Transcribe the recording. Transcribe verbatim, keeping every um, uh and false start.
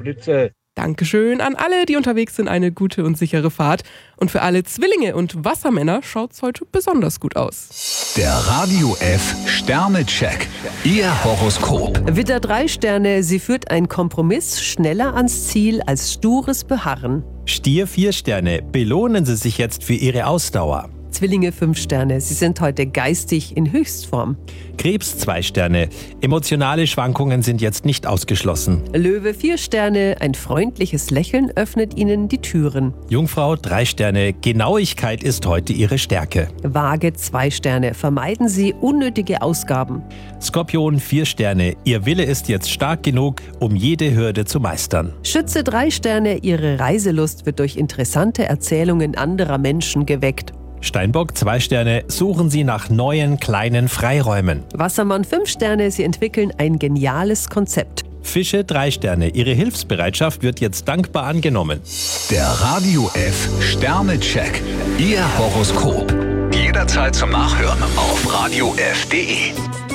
Blitze. Dankeschön an alle, die unterwegs sind, eine gute und sichere Fahrt. Und für alle Zwillinge und Wassermänner schaut's heute besonders gut aus. Der Radio F Sternecheck. Ihr Horoskop. Widder drei Sterne, sie führt einen Kompromiss schneller ans Ziel als stures Beharren. Stier vier Sterne, belohnen Sie sich jetzt für Ihre Ausdauer. Zwillinge fünf Sterne, sie sind heute geistig in Höchstform. Krebs zwei Sterne, emotionale Schwankungen sind jetzt nicht ausgeschlossen. Löwe vier Sterne, ein freundliches Lächeln öffnet Ihnen die Türen. Jungfrau drei Sterne, Genauigkeit ist heute Ihre Stärke. Waage zwei Sterne, vermeiden Sie unnötige Ausgaben. Skorpion vier Sterne, Ihr Wille ist jetzt stark genug, um jede Hürde zu meistern. Schütze drei Sterne, Ihre Reiselust wird durch interessante Erzählungen anderer Menschen geweckt. Steinbock zwei Sterne, suchen Sie nach neuen kleinen Freiräumen. Wassermann fünf Sterne, Sie entwickeln ein geniales Konzept. Fische drei Sterne, Ihre Hilfsbereitschaft wird jetzt dankbar angenommen. Der Radio F Sternecheck. Ihr Horoskop. Jederzeit zum Nachhören auf radio f punkt de.